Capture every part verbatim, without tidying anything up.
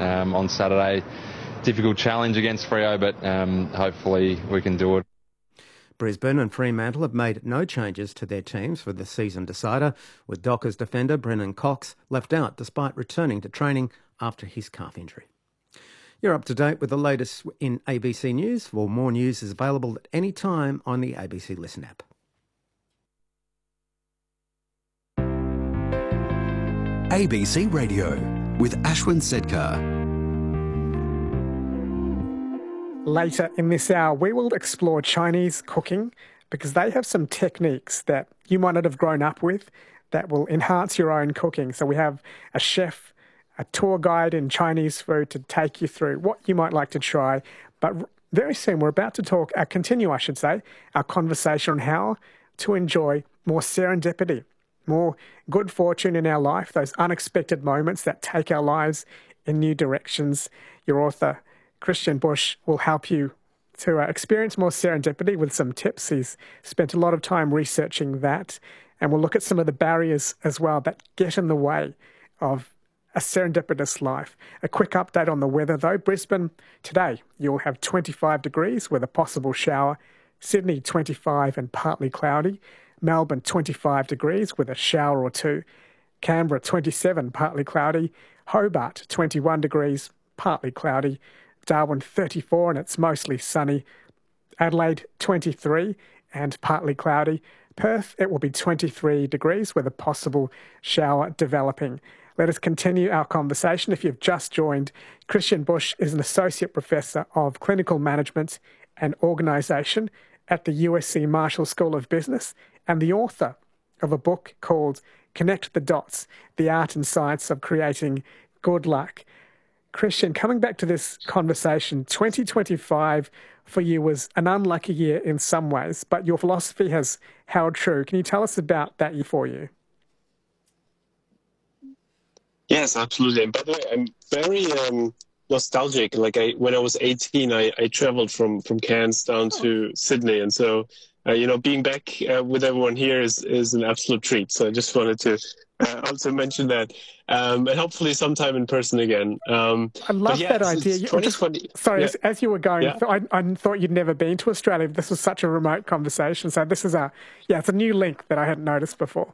um, on Saturday. Difficult challenge against Freo, but um, hopefully we can do it. Brisbane and Fremantle have made no changes to their teams for the season decider, with Dockers defender Brennan Cox left out despite returning to training after his calf injury. You're up to date with the latest in A B C News. For more news is available at any time on the A B C Listen app. A B C Radio with Ashwin Sedkar. Later in this hour, we will explore Chinese cooking because they have some techniques that you might not have grown up with that will enhance your own cooking. So we have a chef, a tour guide in Chinese food to take you through what you might like to try. But very soon, we're about to talk, uh, continue, I should say, our conversation on how to enjoy more serendipity, more good fortune in our life, those unexpected moments that take our lives in new directions. Your author, Christian Busch, will help you to uh, experience more serendipity with some tips. He's spent a lot of time researching that, and we'll look at some of the barriers as well that get in the way of a serendipitous life. A quick update on the weather, though. Brisbane, today, you'll have twenty-five degrees with a possible shower. Sydney, twenty-five and partly cloudy. Melbourne, twenty-five degrees with a shower or two. Canberra, twenty-seven, partly cloudy. Hobart, twenty-one degrees, partly cloudy. Darwin, thirty-four, and it's mostly sunny. Adelaide, twenty-three and partly cloudy. Perth, it will be twenty-three degrees with a possible shower developing. Let us continue our conversation. If you've just joined, Christian Busch is an Associate Professor of Clinical Management and Organisation at the U S C Marshall School of Business and the author of a book called Connect the Dots, The Art and Science of Creating Good Luck. Christian, coming back to this conversation, twenty twenty-five for you was an unlucky year in some ways, but your philosophy has held true. Can you tell us about that year for you? Yes, absolutely. And by the way, I'm very um, nostalgic. Like I, when I was eighteen, I, I traveled from, from Cairns down to Sydney. And so, uh, you know, being back uh, with everyone here is, is an absolute treat. So I just wanted to uh, also mention that. Um, and hopefully sometime in person again. Um, I love yeah, that it's, idea. It's Just, sorry, yeah. as, as you were going, Yeah. I, I thought you'd never been to Australia. This was such a remote conversation. So this is a, yeah, it's a new link that I hadn't noticed before.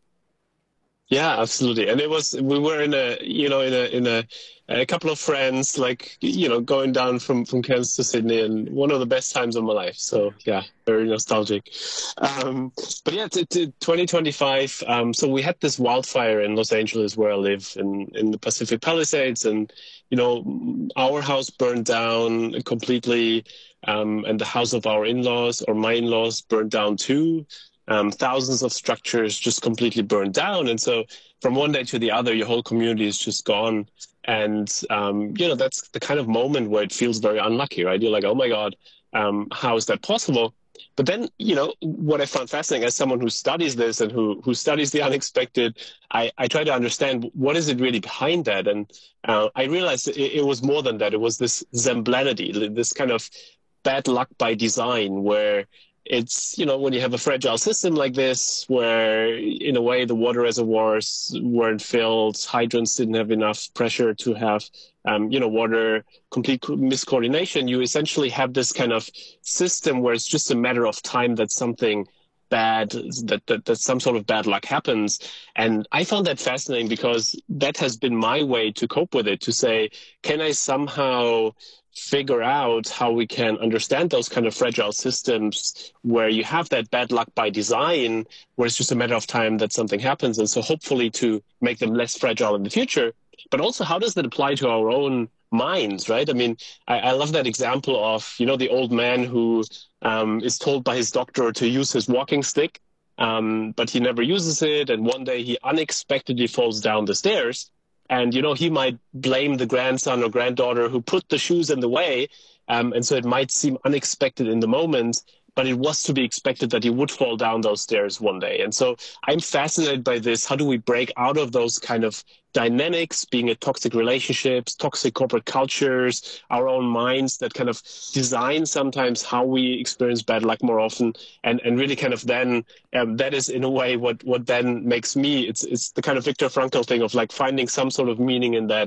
Yeah, absolutely. And it was, we were in a, you know, in a, in a, a couple of friends, like, you know, going down from, from Cairns to Sydney, and one of the best times of my life. So yeah, very nostalgic. Um, but yeah, t- t- twenty twenty-five. Um, so we had this wildfire in Los Angeles where I live in, in the Pacific Palisades, and, you know, our house burned down completely. Um, and the house of our in-laws or my in-laws burned down too. Um, thousands of structures just completely burned down. And so from one day to the other, your whole community is just gone. And, um, you know, that's the kind of moment where it feels very unlucky, right? You're like, oh my God, um, how is that possible? But then, you know, what I found fascinating as someone who studies this and who, who studies the unexpected, I, I try to understand what is it really behind that. And uh, I realized it, it was more than that. It was this Zemblanity, this kind of bad luck by design, where it's, you know, when you have a fragile system like this, where in a way the water reservoirs weren't filled, hydrants didn't have enough pressure to have, um, you know, water, complete miscoordination, you essentially have this kind of system where it's just a matter of time that something bad, that, that, that some sort of bad luck happens. And I found that fascinating because that has been my way to cope with it, to say, can I somehow figure out how we can understand those kind of fragile systems where you have that bad luck by design, where it's just a matter of time that something happens. And so hopefully to make them less fragile in the future, but also how does that apply to our own minds, right? I mean, I, I love that example of, you know, the old man who um, is told by his doctor to use his walking stick, um, but he never uses it. And one day he unexpectedly falls down the stairs. And, you know, he might blame the grandson or granddaughter who put the shoes in the way. Um, and so it might seem unexpected in the moment, but it was to be expected that he would fall down those stairs one day. And so I'm fascinated by this. How do we break out of those kind of dynamics, being it toxic relationships, toxic corporate cultures, our own minds that kind of design sometimes how we experience bad luck more often, and, and really kind of then um, that is in a way what, what then makes me, it's it's the kind of Viktor Frankl thing of like finding some sort of meaning in that and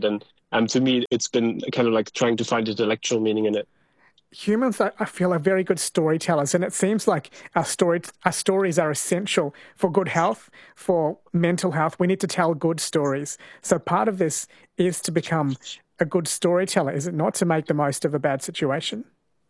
um, to me, it's been kind of like trying to find intellectual meaning in it. Humans, I feel, are very good storytellers, and it seems like our story, our stories are essential for good health, for mental health. We need to tell good stories. So part of this is to become a good storyteller, is it not, to make the most of a bad situation?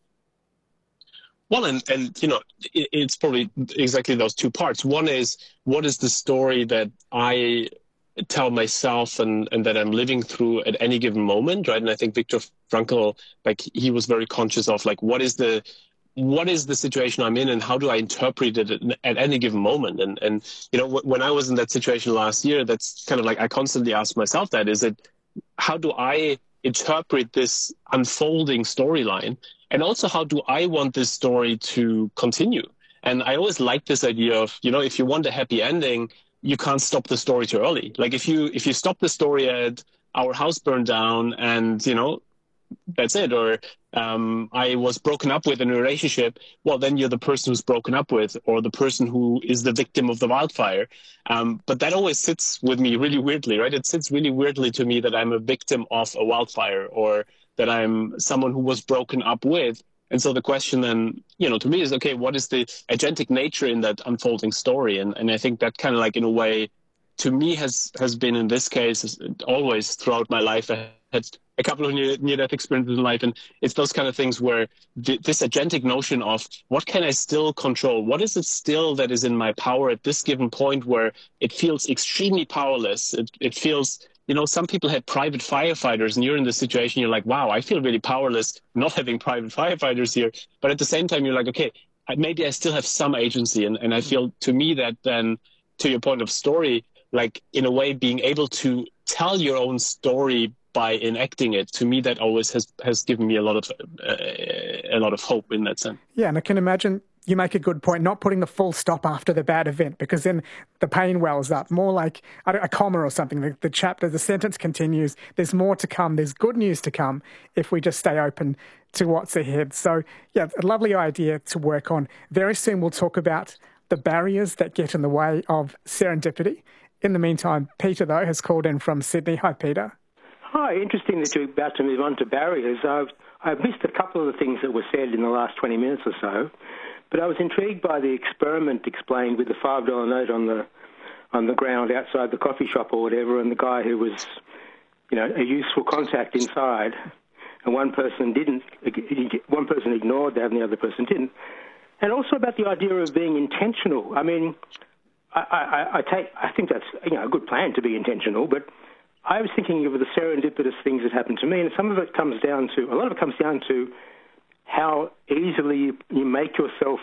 Well, and, and you know, it, it's probably exactly those two parts. One is, what is the story that I tell myself and, and that I'm living through at any given moment, right? And I think Viktor Frankl, like, he was very conscious of, like, what is the what is the situation I'm in and how do I interpret it at, at any given moment? And, and you know, w- when I was in that situation last year, that's kind of like, I constantly ask myself that, is it, how do I interpret this unfolding storyline? And also, how do I want this story to continue? And I always like this idea of, you know, if you want a happy ending, you can't stop the story too early. Like if you if you stop the story at our house burned down and, you know, that's it, or um, I was broken up with in a relationship, well, then you're the person who's broken up with, or the person who is the victim of the wildfire. Um, but that always sits with me really weirdly, right? It sits really weirdly to me that I'm a victim of a wildfire, or that I'm someone who was broken up with. And so the question then, you know, to me is, okay, what is the agentic nature in that unfolding story? And and I think that kind of like, in a way, to me has has been, in this case, always throughout my life. I had a couple of near, near-death experiences in life, and it's those kind of things where th- this agentic notion of what can I still control? What is it still that is in my power at this given point where it feels extremely powerless? It, it feels... You know, some people had private firefighters, and you're in this situation, you're like, wow, I feel really powerless not having private firefighters here. But at the same time, you're like, okay, maybe I still have some agency. And, and I feel, to me, that then, to your point of story, like, in a way, being able to tell your own story by enacting it, to me, that always has, has given me a lot of uh, a lot of hope in that sense. Yeah, and I can imagine you make a good point, not putting the full stop after the bad event, because then the pain wells up. More like a comma or something. The, the chapter, the sentence continues. There's more to come. There's good news to come if we just stay open to what's ahead. So, yeah, a lovely idea to work on. Very soon we'll talk about the barriers that get in the way of serendipity. In the meantime, Peter, though, has called in from Sydney. Hi, Peter. Hi, interesting that you're about to move on to barriers. I've, I've missed a couple of the things that were said in the last twenty minutes or so. But I was intrigued by the experiment explained with the five dollar note on the on the ground outside the coffee shop or whatever, and the guy who was, you know, a useful contact inside, and one person didn't, one person ignored that and the other person didn't. And also about the idea of being intentional. I mean, I, I, I take, I think that's, you know, a good plan to be intentional, but I was thinking of the serendipitous things that happen to me, and some of it comes down to, a lot of it comes down to how easily you, you make yourself,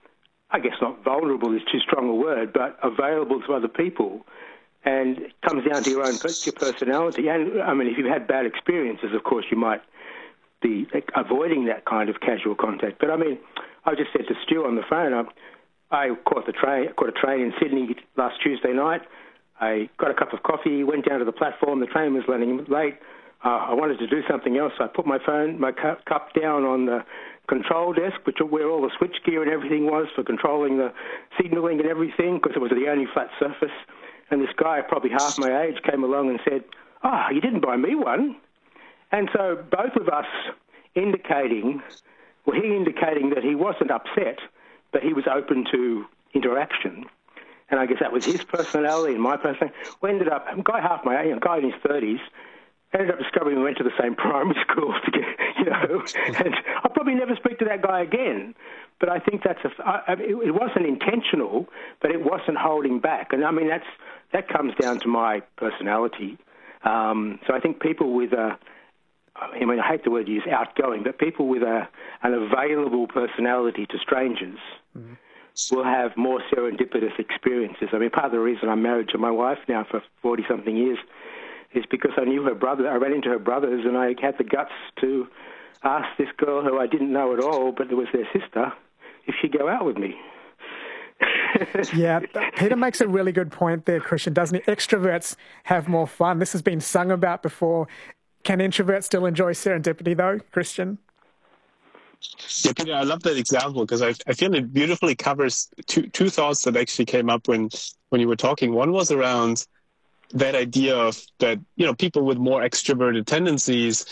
I guess not vulnerable is too strong a word, but available to other people. And it comes down to your own your personality. And, I mean, if you've had bad experiences, of course, you might be avoiding that kind of casual contact. But, I mean, I just said to Stu on the phone, I, I caught the train, caught a train in Sydney last Tuesday night. I got a cup of coffee, went down to the platform. The train was running late. Uh, I wanted to do something else. I put my phone, my cup, cup down on the control desk, which where all the switch gear and everything was for controlling the signalling and everything, because it was the only flat surface. And this guy, probably half my age, came along and said, "Oh, you didn't buy me one." And so both of us indicating, well, he indicating that he wasn't upset, but he was open to interaction. And I guess that was his personality and my personality. We ended up, a guy half my age, a guy in his thirties, ended up discovering we went to the same primary school, you know, and I'll probably never speak to that guy again. But I think that's a, I, it, it wasn't intentional, but it wasn't holding back. And I mean, that's, that comes down to my personality. Um, so I think people with a, I mean, I hate the word use outgoing, but people with a, an available personality to strangers mm-hmm. will have more serendipitous experiences. I mean, part of the reason I'm married to my wife now for forty-something years is because I knew her brother. I ran into her brothers, and I had the guts to ask this girl who I didn't know at all, but it was their sister, if she'd go out with me. Yeah, Peter makes a really good point there, Christian, doesn't he? Extroverts have more fun. This has been sung about before. Can introverts still enjoy serendipity, though, Christian? Yeah, Peter, I love that example because I, I feel it beautifully covers two two thoughts that actually came up when, when you were talking. One was around that idea of that, you know, people with more extroverted tendencies